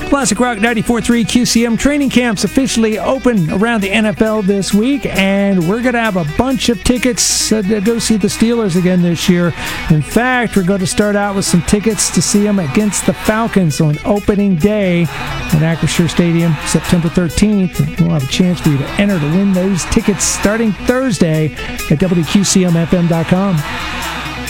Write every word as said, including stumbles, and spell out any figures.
Classic Rock ninety-four point three Q C M training camps officially open around the N F L this week, and we're going to have a bunch of tickets uh, to go see the Steelers again this year. In fact, we're going to start out with some tickets to see them against the Falcons on opening day at Acrisure Stadium, September thirteenth. We'll have a chance for you to enter to win those tickets starting Thursday at W Q C M F M dot com.